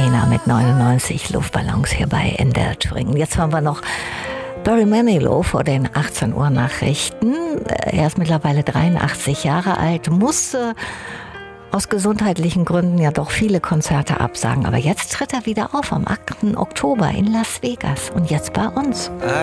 Nena mit 99 Luftballons hierbei in der Thüringen. Jetzt haben wir noch Barry Manilow vor den 18 Uhr Nachrichten. Er ist mittlerweile 83 Jahre alt, musste aus gesundheitlichen Gründen ja doch viele Konzerte absagen. Aber jetzt tritt er wieder auf am 8. Oktober in Las Vegas und jetzt bei uns.